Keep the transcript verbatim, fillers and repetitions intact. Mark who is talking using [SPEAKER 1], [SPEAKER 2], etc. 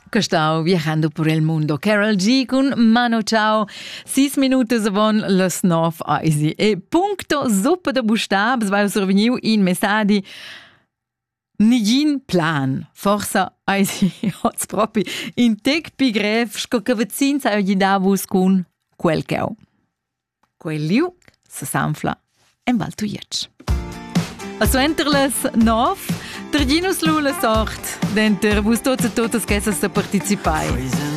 [SPEAKER 1] che stau viajando por el mundo. Carol G con Mano Ciao. Sis minutos avon las nov eisi. E punto zuppa de bustabs vai surveniu in messadi nigin plan. Forsa eisi hots propi in tec pi gref sco che vezzin sa oggi davus con quel cheu. Quel liu se sanfla en valtuietsch. A suenterles nov, terginus lu la sort, denter vus tots e totes che sa participai.